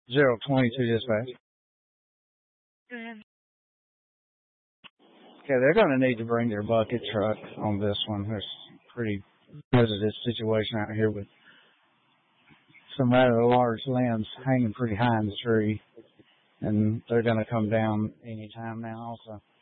022 dispatch. Go ahead. Okay, they're going to need to bring their bucket truck on this one. There's pretty hazardous situation out here with some rather large limbs hanging pretty high in the tree, and they're going to come down any time now also.